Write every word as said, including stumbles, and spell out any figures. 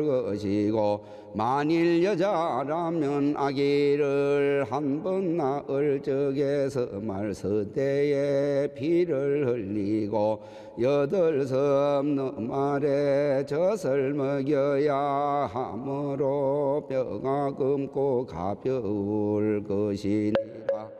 것이고 만일 여자라면 아기를 한 번 낳을 적에서 말서대에 피를 흘리고 여덟 섬 말에 젖을 먹여야 하므로 뼈가 검고 가벼울 것이니라.